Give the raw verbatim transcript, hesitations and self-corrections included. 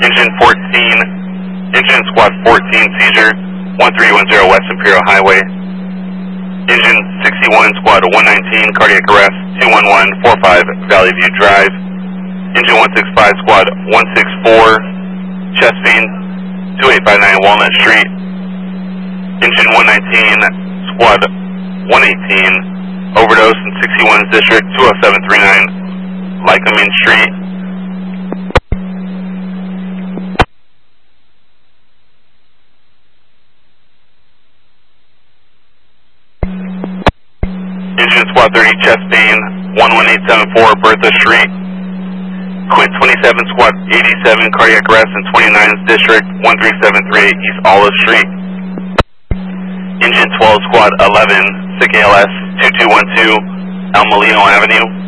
Engine fourteen, Engine Squad fourteen, seizure, one three one zero West Imperial Highway. Engine sixty-one, Squad one nineteen, cardiac arrest, two one one four five Valley View Drive. Engine one sixty-five, Squad one sixty-four, chest pain, two eight five nine Walnut Street. Engine one nineteen, Squad one eighteen, overdose in sixty-one District, two oh seven three nine Lycoming Street. Engine Squad thirty, chest pain, one one eight seven four Bertha Street. Quint twenty-seven, Squad eighty-seven, cardiac arrest in twenty-ninth District, one three seven three eight East Olive Street. Engine twelve, Squad eleven, S I C A L S two two one two El Molino Avenue.